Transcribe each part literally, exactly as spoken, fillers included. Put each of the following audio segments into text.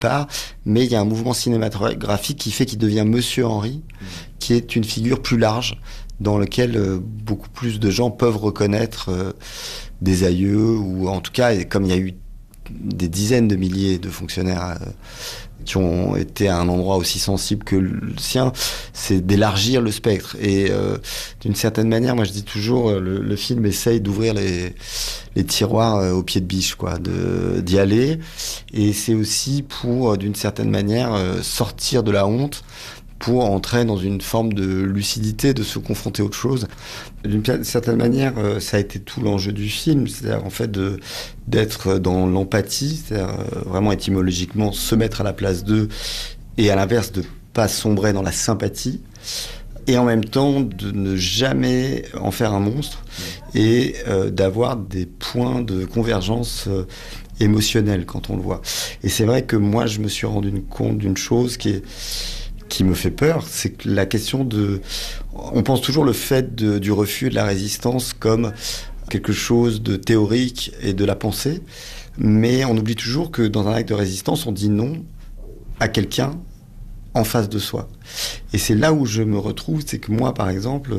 part, mais il y a un mouvement cinématographique qui fait qu'il devient Monsieur Henry, qui est une figure plus large, dans lequel euh, beaucoup plus de gens peuvent reconnaître euh, des aïeux, ou en tout cas, comme il y a eu des dizaines de milliers de fonctionnaires euh, qui ont été à un endroit aussi sensible que le sien, c'est d'élargir le spectre. Et euh, d'une certaine manière, moi je dis toujours, le, le film essaye d'ouvrir les, les tiroirs euh, au pied de biche, quoi, de, d'y aller. Et c'est aussi pour, d'une certaine manière, euh, sortir de la honte, pour entrer dans une forme de lucidité, de se confronter à autre chose. D'une certaine manière, euh, ça a été tout l'enjeu du film, c'est-à-dire en fait de, d'être dans l'empathie, c'est-à-dire euh, vraiment étymologiquement se mettre à la place d'eux, et à l'inverse de pas sombrer dans la sympathie, et en même temps de ne jamais en faire un monstre, et euh, d'avoir des points de convergence euh, émotionnelle quand on le voit. Et c'est vrai que moi je me suis rendu compte d'une chose qui est qui me fait peur, c'est que la question de... On pense toujours le fait de, du refus et de la résistance comme quelque chose de théorique et de la pensée, mais on oublie toujours que dans un acte de résistance, on dit non à quelqu'un en face de soi. Et c'est là où je me retrouve, c'est que moi, par exemple,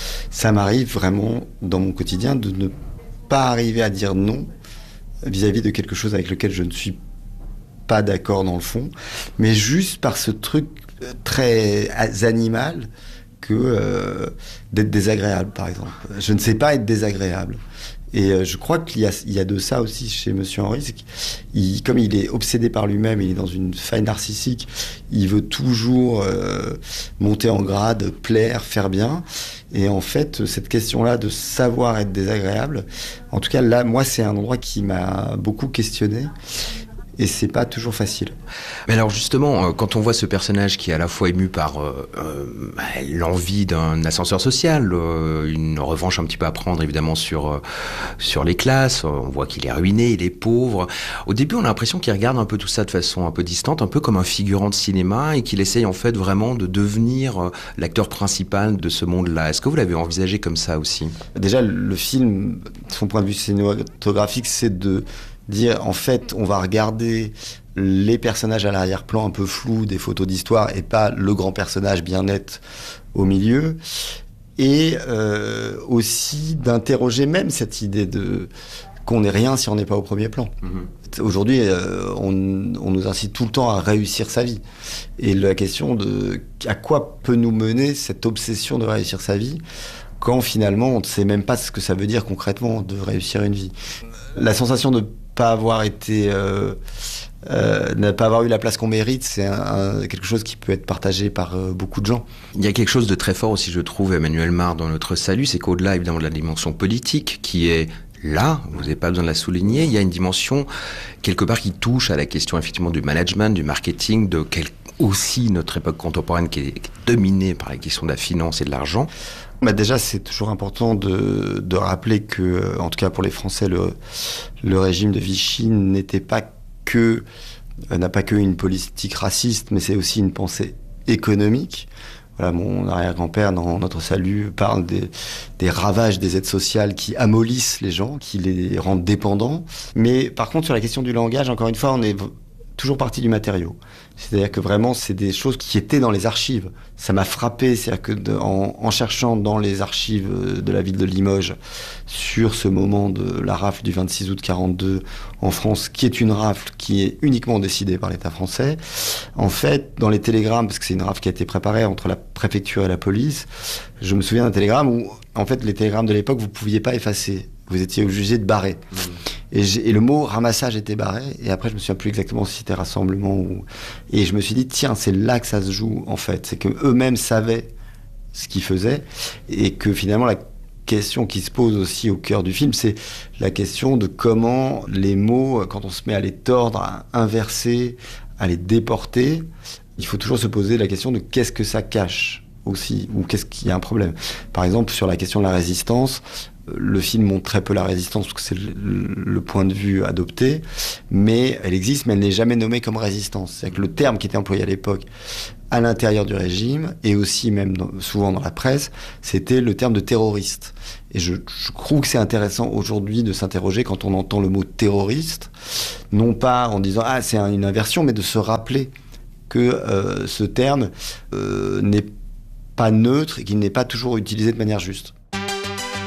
ça m'arrive vraiment dans mon quotidien de ne pas arriver à dire non vis-à-vis de quelque chose avec lequel je ne suis pas d'accord dans le fond, mais juste par ce truc très animal que euh, d'être désagréable, par exemple. Je ne sais pas être désagréable. Et euh, je crois qu'il y a, il y a de ça aussi chez Monsieur Henry, c'est qu'il, comme il est obsédé par lui-même, il est dans une faille narcissique, il veut toujours euh, monter en grade, plaire, faire bien. Et en fait, cette question-là de savoir être désagréable, en tout cas là, moi, c'est un endroit qui m'a beaucoup questionné. Et c'est pas toujours facile. Mais alors justement, quand on voit ce personnage qui est à la fois ému par euh, euh, l'envie d'un ascenseur social, euh, une revanche un petit peu à prendre évidemment sur euh, sur les classes, on voit qu'il est ruiné, il est pauvre. Au début, on a l'impression qu'il regarde un peu tout ça de façon un peu distante, un peu comme un figurant de cinéma, et qu'il essaye en fait vraiment de devenir euh, l'acteur principal de ce monde-là. Est-ce que vous l'avez envisagé comme ça aussi ? Déjà, le film, de son point de vue cinématographique, c'est de dire, en fait, on va regarder les personnages à l'arrière-plan un peu flous des photos d'histoire et pas le grand personnage bien net au milieu. Et euh, aussi d'interroger même cette idée de qu'on n'est rien si on n'est pas au premier plan. Mmh. Aujourd'hui, euh, on, on nous incite tout le temps à réussir sa vie. Et la question de à quoi peut nous mener cette obsession de réussir sa vie quand finalement on ne sait même pas ce que ça veut dire concrètement de réussir une vie. La sensation de pas avoir été, euh, euh, ne pas avoir eu la place qu'on mérite, c'est un, un, quelque chose qui peut être partagé par euh, beaucoup de gens. Il y a quelque chose de très fort aussi, je trouve, Emmanuelle Mar, dans Notre Salut, c'est qu'au-delà évidemment de la dimension politique, qui est là, vous n'avez pas besoin de la souligner, il y a une dimension quelque part qui touche à la question effectivement du management, du marketing, de quel... aussi notre époque contemporaine qui est, qui est dominée par la question de la finance et de l'argent. Bah déjà, c'est toujours important de, de rappeler que, en tout cas pour les Français, le, le régime de Vichy n'était pas que, n'a pas que une politique raciste, mais c'est aussi une pensée économique. Voilà, mon arrière-grand-père, dans Notre Salut, parle des, des ravages des aides sociales qui amollissent les gens, qui les rendent dépendants. Mais par contre, sur la question du langage, encore une fois, on est toujours parti du matériau. C'est-à-dire que vraiment, c'est des choses qui étaient dans les archives. Ça m'a frappé, c'est-à-dire que de, en, en cherchant dans les archives de la ville de Limoges sur ce moment de la rafle du vingt-six août quarante-deux en France, qui est une rafle qui est uniquement décidée par l'État français, en fait, dans les télégrammes, parce que c'est une rafle qui a été préparée entre la préfecture et la police, je me souviens d'un télégramme où, en fait, les télégrammes de l'époque, vous ne pouviez pas effacer. Vous étiez obligé de barrer. Mmh. Et, et le mot ramassage était barré. Et après, je me souviens plus exactement si c'était rassemblement ou... Et je me suis dit, tiens, c'est là que ça se joue, en fait. C'est qu'eux-mêmes savaient ce qu'ils faisaient. Et que finalement, la question qui se pose aussi au cœur du film, c'est la question de comment les mots, quand on se met à les tordre, à inverser, à les déporter, il faut toujours se poser la question de qu'est-ce que ça cache aussi, ou qu'est-ce qu'il y a un problème. Par exemple, sur la question de la résistance, Le film montre très peu la résistance, parce que c'est le, le point de vue adopté, mais elle existe, mais elle n'est jamais nommée comme résistance. C'est-à-dire que le terme qui était employé à l'époque, à l'intérieur du régime, et aussi même dans, souvent dans la presse, c'était le terme de terroriste. Et je, je trouve que c'est intéressant aujourd'hui de s'interroger quand on entend le mot terroriste, non pas en disant « ah, c'est un, une inversion », mais de se rappeler que euh, ce terme euh, n'est pas neutre et qu'il n'est pas toujours utilisé de manière juste.